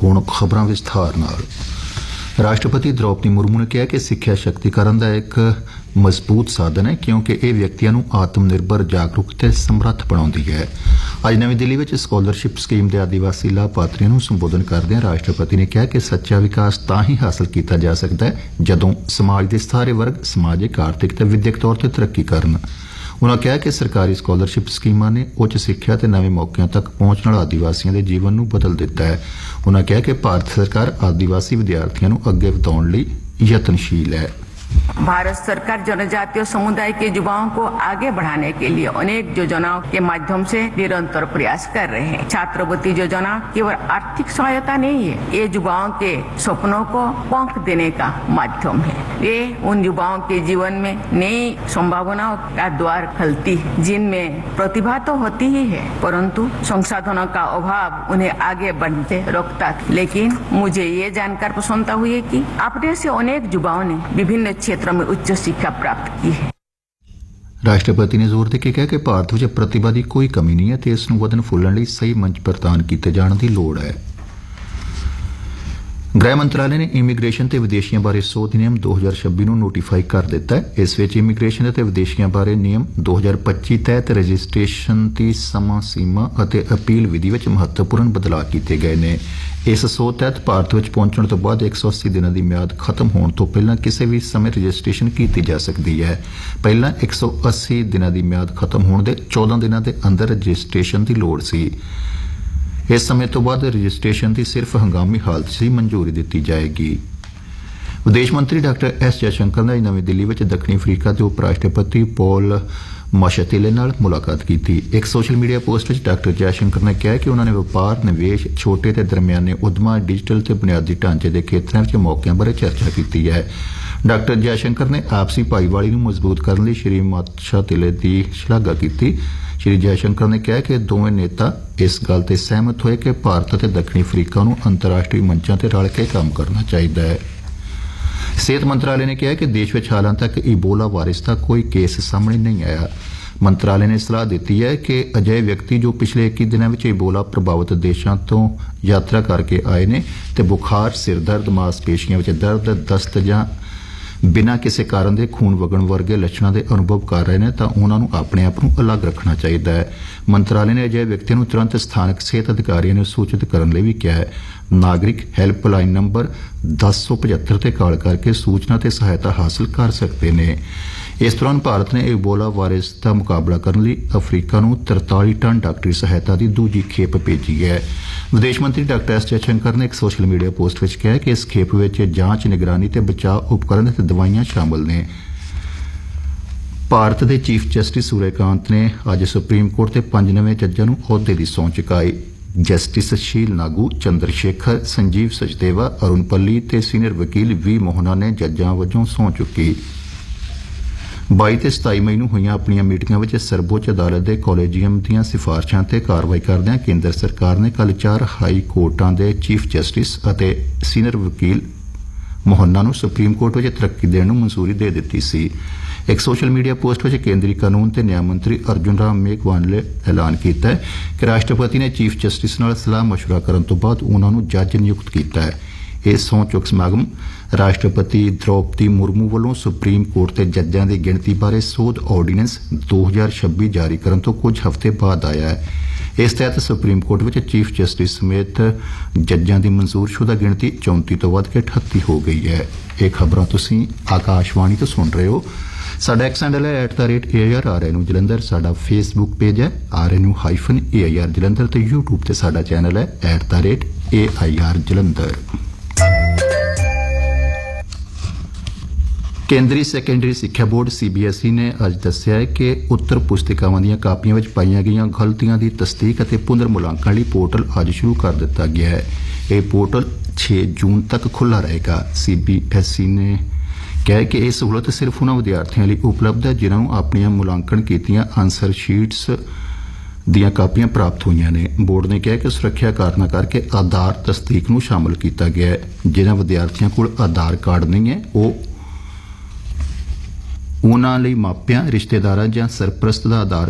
हुण खबरां विस्तार नाल। राष्ट्रपति द्रौपदी मुर्मू ने कहा कि सिक्ख्या शक्तिकरण का एक मजबूत साधन है क्योंकि यह व्यक्तियों को आत्मनिर्भर जागरूक ते समर्थ बनाउंदी है। अज नवी दिल्ली में स्कॉलरशिप स्कीम के आदिवासी लाभार्थियों को संबोधन करदे राष्ट्रपति ने कहा कि सच्चा विकास तां ही हासिल किया जा सकता है जदों समाज के सारे वर्ग समाजिक आर्थिक ते विद्यक तौर पर तरक्की करन। उन्होंने कहा कि सरकारी स्कॉलरशिप स्कीमां ने उच्च सिक्ख्या ते नवे मौकों तक पहुंचने वाले आदिवासियों के जीवन को बदल दिता है। उन्होंने कहा कि भारत सरकार आदिवासी विद्यार्थियों को अगे बढ़ाने लई यत्नशील है। भारत सरकार जनजातीय समुदाय के युवाओं को आगे बढ़ाने के लिए अनेक योजनाओं के माध्यम से निरंतर प्रयास कर रहे हैं। छात्रवृत्ति योजना केवल आर्थिक सहायता नहीं है, ये युवाओं के सपनों को पंख देने का माध्यम है। ये उन युवाओं के जीवन में नई संभावनाओं का द्वार खोलती है जिनमें प्रतिभा तो होती ही है परंतु संसाधनों का अभाव उन्हें आगे बढ़ते रोकता था। लेकिन मुझे ये जानकर प्रसन्नता हुई है कि अपने से अनेक युवाओं ने विभिन्न क्षेत्रों में उच्च शिक्षा प्राप्त की है। राष्ट्रपति ने जोर देके कहा कि भारत में प्रतिभा की कोई कमी नहीं है तो इसनूं वधन फुल्लण लई सही मंच प्रदान किए जाने की लोड़ है। गृह मंत्रालय ने इमीग्रेशन ते विदेशियों बारे सोध नियम 2026 ਨੂੰ ਨੋਟੀਫਾਈ कर दिता है। इस विच इमीग्रेशन ते विदेशियों बारे नियम 2025 तहत रजिस्ट्रेशन की समा सीमा और अपील विधि में महत्वपूर्ण बदलाव किए गए हैं। इस सोध तहत भारत में पहुंचने तो बाद 180 दिनों की म्याद खत्म होने तो पहला किसी भी समय रजिस्ट्रेशन की जा सकती है। पहला 180 दिनों की म्याद खत्म होने के 14 दिनों के अंदर रजिस्ट्रेशन की लोड़ सी। इस समय तो बाद रजिस्ट्रेशन की सिर्फ हंगामी हालत से मंजूरी दी जाएगी। विदेश मंत्री डॉक्टर एस जयशंकर ने नवी दिल्ली में दक्षिणी अफ्रीका के उप राष्ट्रपति पॉल माशातेले नाल मुलाकात की थी। एक सोशल मीडिया पोस्ट में डॉक्टर जयशंकर ने कहा कि उन्होंने व्यापार निवेश छोटे ते दरमियाने उद्यमां डिजिटल ते बुनियादी ढांचे के क्षेत्रों में मौकों बारे चर्चा की है। डॉक्टर जयशंकर ने आपसी भाईवाली को मजबूत करने लई श्री माशातेले की शलाघा की। श्री जयशंकर ने कहा कि दोवें नेता इस गल ते सहमत हुए कि भारत और दक्षिणी अफ्रीका को अंतर्राष्ट्रीय मंचों पर रल के काम करना चाहिए है। सेहत मंत्रालय ने कहा कि देश में हालां तक इबोला वायरस का कोई केस सामने नहीं आया। मंत्रालय ने सलाह दी है कि अजिहे व्यक्ति जो पिछले 21 दिनों में इबोला प्रभावित देशों तो यात्रा करके आए ने ते बुखार सिर दर्द मांसपेशियों में दर्द दस्त या बिना किसी कारण के खून वगण वर्गे लक्षणों के अनुभव कर रहे हैं तो उन्होंने अपने आप को अलग रखना चाहिए है। मंत्रालय ने अजिहे व्यक्तियों को तुरंत स्थानक सेहत अधिकारियों ने सूचित करने भी कहा है। नागरिक हैल्पलाइन नंबर 1075 से कॉल करके सूचना ते सहायता हासिल कर सकते हैं। इस दौरान भारत ने इबोला वायरस का मुकाबला करने लिए अफ्रीका को 43 टन डॉक्टरी सहायता की दूजी खेप भेजी है। विदेश मंत्री डॉक्टर एस जयशंकर ने एक सोशल मीडिया पोस्ट में कहा कि इस खेप में जांच निगरानी ते बचाव उपकरण ते दवाइयां शामिल ने। भारत के चीफ जस्टिस सूर्यकांत ने अज सुप्रीम कोर्ट के 5 नवे जजां नूं अहुदे की सौं चुकाई। जस्टिस शील नागू, चंद्रशेखर, संजीव सचदेवा, अरुण पल्ली ते सीनियर वकील वी मोहना ने जजां वजों सौं चुकी। 22 ते 27 मई नूं होईयां अपनी मीटिंगां विच सर्वोच्च अदालत के कॉलेजियम दीयां सिफारिशां ते कार्रवाई करदिआं केंद्र सरकार ने कल 4 हाई कोर्टां दे चीफ जस्टिस अते सीनियर वकील मोहन्ना नूं सुप्रीम कोर्ट विच तरक्की देण नूं मंजूरी दे दित्ती सी। एक सोशल मीडिया पोस्ट में केंद्रीय कानून ते न्याय मंत्री अर्जुन राम मेघवाल ने ऐलान किया है कि राष्ट्रपति ने चीफ जस्टिस नाल सलाह मशवरा करने तो बाद उन्होंने जज नियुक्त किया है। यह सौं चुक समागम राष्ट्रपति द्रौपदी मुर्मू वालों सुप्रीम कोर्ट के जजां की गिणती बारे सोध ऑर्डीनेंस 2026 जारी करने तो कुछ हफ्ते बाद आया है। इस तहत सुप्रीम कोर्ट में चीफ जस्टिस समेत जजां की मंजूरशुदा गिणती 34 तो वध के 38 हो गई है। ये खबरां तुसीं आकाशवाणी तो सुन रहे हो। साडा एक्स हैंडल है @AIR जलंधर। साडा फेसबुक पेज है RNU-AIR जलंधर ते यूट्यूब ते साडा चैनल है @AIR जलंधर। केंद्रीय सैकेंडरी सिक्ख्या बोर्ड CBSE ने अज दस्सिया है कि उत्तर पुस्तिकावां दीयां कापियां विच पाईयां गईयां गलतियां की तस्दीक और पुनर मुलांकन लई पोर्टल अज शुरू कर दिता गया है। यह पोर्टल 6 जून तक खुला रहेगा। CBSE ने कहा कि यह सहूलत सिर्फ उन्होंने विद्यार्थियों लिए उपलब्ध है जिन्होंने अपनी मुलांकन कीतियां आंसर शीट्स दीयां कापियां प्राप्त हुई ने। बोर्ड ने कहा कि सुरक्षा कारणों करके आधार तस्दीक नूं शामिल किया गया है। जिन्हां विद्यार्थियों कोल आधार कार्ड नहीं है वो उन्हां लई मापियां रिश्तेदारां जां सरपरस्त दा आधार